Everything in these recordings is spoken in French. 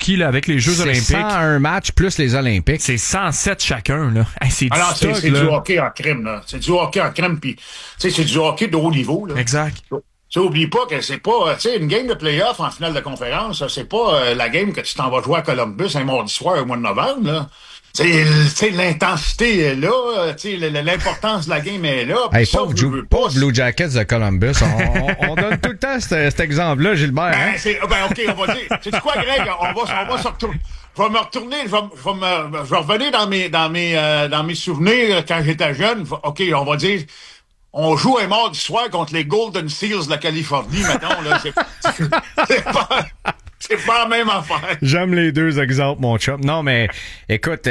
Suzuki, là, avec les Jeux Olympiques. C'est 101 matchs plus les Olympiques. C'est 107 chacun, là. Hey, c'est Alors, du stock, c'est du hockey en crème, là. C'est du hockey en crème, puis, tu sais, c'est du hockey de haut niveau, là. Exact. Tu oublie pas que c'est pas, tu sais, une game de play-off en finale de conférence, c'est pas la game que tu t'en vas jouer à Columbus un mardi soir au mois de novembre, là. Tu sais, l'intensité est là, tu sais, l'importance de la game est là. Hey, pauvre Blue Jackets de Columbus. On donne tout le temps cet exemple-là, Gilbert. Hein? OK, on va dire. Tu sais quoi, Greg? On va se retourner. Je vais me retourner, je vais revenir dans mes souvenirs quand j'étais jeune. OK, on va dire, on joue un mardi soir contre les Golden Seals de la Californie, mettons, là. C'est pas la même affaire. J'aime les deux exemples, mon chum. Non, mais écoute,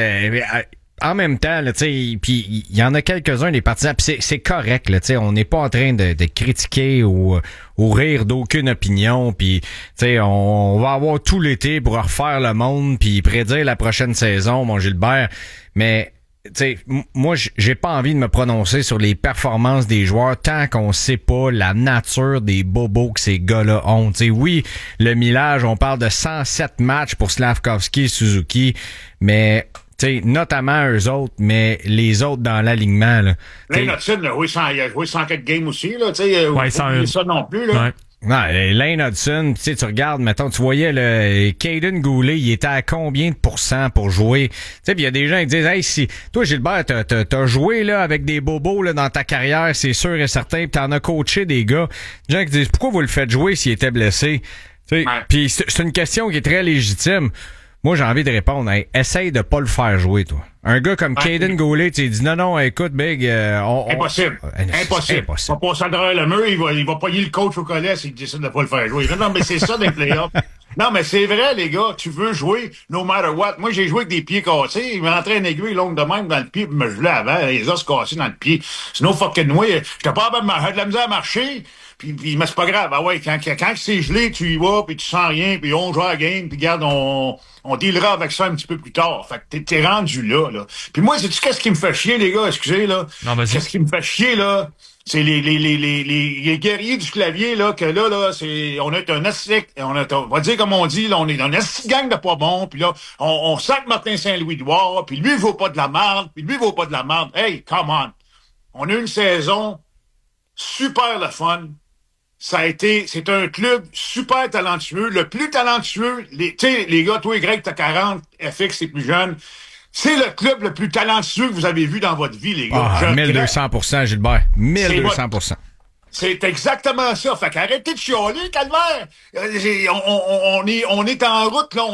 en même temps, tu sais, puis il y en a quelques-uns des partisans, puis c'est correct, là, tu sais, on n'est pas en train de critiquer ou rire d'aucune opinion, puis tu sais, on va avoir tout l'été pour refaire le monde, puis prédire la prochaine saison, mon Gilbert, mais tu sais, moi, j'ai pas envie de me prononcer sur les performances des joueurs tant qu'on sait pas la nature des bobos que ces gars-là ont. Tu sais, oui, le millage, on parle de 107 matchs pour Slafkovsky et Suzuki, mais tu sais, notamment eux autres, mais les autres dans l'alignement, là. Lane Hudson, il a joué 104 games aussi, là, tu sais, ouais, pas ça non plus, là. Ouais. Non, Lane Hudson, tu sais, tu regardes, mettons, tu voyais le Caden Goulet, il était à combien de pourcents pour jouer? Tu sais, pis il y a des gens qui disent, hey, si toi, Gilbert, t'as joué là avec des bobos là dans ta carrière, c'est sûr et certain, pis t'en as coaché des gars. Des gens qui disent, pourquoi vous le faites jouer s'il était blessé? Tu sais, pis c'est une question qui est très légitime. Moi, j'ai envie de répondre, hey, essaye de pas le faire jouer, toi. Un gars comme Caden Goulet, tu dis non, écoute, Big, Impossible. Impossible. On va passer à travers le mur, il va pogner le coach au collet s'il décide de pas le faire jouer. Non, mais c'est ça des playoffs. Non, mais c'est vrai, les gars, tu veux jouer no matter what. Moi, j'ai joué avec des pieds cassés. Il m'entrait une aiguille longue de même dans le pied, puis me gelait avant, les os cassés dans le pied. C'est no fucking way. J'étais pas capable de la misère à marcher. Puis mais c'est pas grave. Ah ouais, quand c'est gelé, tu y vas, puis tu sens rien, puis on joue à la game, puis regarde, on dealera avec ça un petit peu plus tard. Fait que t'es rendu là. Puis moi, sais-tu qu'est-ce qui me fait chier, les gars? Excusez, là. Non, vas-y. Qu'est-ce qui me fait chier, là? C'est les guerriers du clavier, là, que là, on est un astic, on va dire comme on dit, là, on est un astic gang de pas bon, puis là, on sac Martin Saint-Louis-Loire, puis lui, il vaut pas de la merde, puis lui, il vaut pas de la merde. Hey, come on! On a eu une saison super le fun. C'est un club super talentueux, le plus talentueux, tu sais, les gars, toi et Greg, t'as 40, FX, c'est plus jeune. C'est le club le plus talentueux que vous avez vu dans votre vie, les gars. 1200%, Gilbert. 1200%. C'est exactement ça. Fait qu'arrêtez de chialer, calvaire. On est en route, là.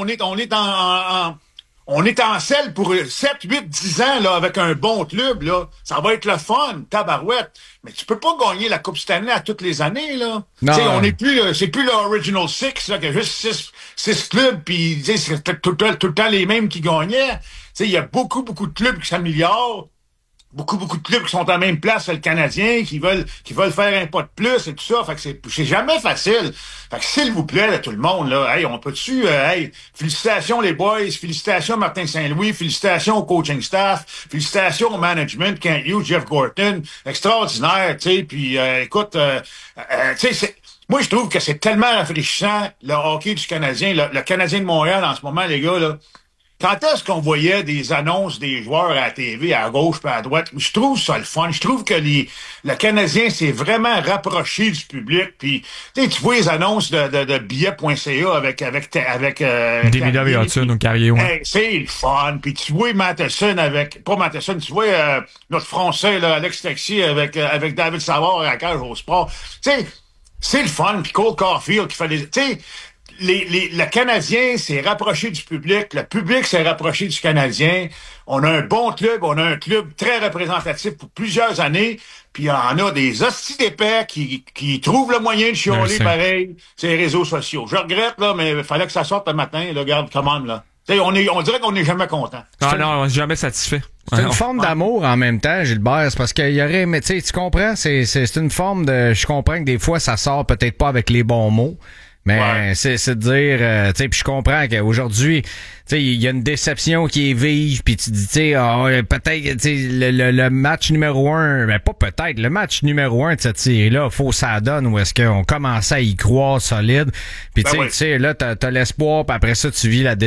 On est en selle pour 7, 8, 10 ans, là, avec un bon club, là. Ça va être le fun, tabarouette. Mais tu peux pas gagner la Coupe Stanley à toutes les années, là. Tu sais, on est plus, c'est plus l'Original Six, là, qu'il y a juste 6 clubs, pis, tu sais, c'est tout le temps les mêmes qui gagnaient. Tu sais, il y a beaucoup de clubs qui s'améliorent. Beaucoup de clubs qui sont à la même place que le Canadien, qui veulent faire un pas de plus et tout ça. Fait que c'est jamais facile. Fait que s'il vous plaît, là, tout le monde, là, hey, on peut-tu, félicitations les boys, félicitations Martin Saint-Louis, félicitations au coaching staff, félicitations au management, Kent Hughes, Jeff Gorton, extraordinaire, tu sais, puis écoute, tu sais, moi je trouve que c'est tellement rafraîchissant, le hockey du Canadien, le Canadien de Montréal en ce moment, les gars, là. Quand est-ce qu'on voyait des annonces des joueurs à la TV, à gauche puis à droite? Je trouve ça le fun. Je trouve que le Canadien s'est vraiment rapproché du public. Puis, tu vois les annonces de billets.ca avec David Hudson au Carrier, ouais. Hey, c'est le fun. Puis tu vois tu vois notre Français, là, Alex Texier avec David Savard à la cage au sport. Tu sais, c'est le fun. Puis Cole Caulfield qui fait des... Tu sais, le Canadien s'est rapproché du public, le public s'est rapproché du Canadien. On a un bon club, on a un club très représentatif pour plusieurs années, puis il y en a des hosties d'épais qui trouvent le moyen de chialer pareil sur les réseaux sociaux. Je regrette, là, mais il fallait que ça sorte le matin, là, regarde, commande, là. T'sais, on dirait qu'on n'est jamais content. Non, on n'est jamais satisfait. C'est une forme d'amour en même temps, Gilbert. C'est parce qu'il y aurait, mais tu comprends, c'est une forme de, je comprends que des fois ça sort peut-être pas avec les bons mots. Mais c'est de dire, tu sais, puis je comprends qu'aujourd'hui, tu sais, il y a une déception qui est vive, puis tu dis, tu sais, peut-être, tu sais, le match numéro 1, ben pas peut-être, le match numéro 1 de cette série-là, faut ça donne où est-ce qu'on commençait à y croire solide, puis tu sais, là, t'as l'espoir, puis après ça, tu vis la déception.